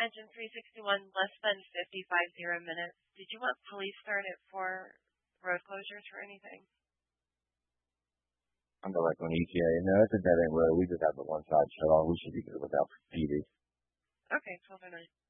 Engine 361, less than 50 minutes. Did you want police started for road closures or anything? I'm like on ETA. No, it's a dead end road. We just have the one side shut off. We should be good without PD. Okay, 12:09.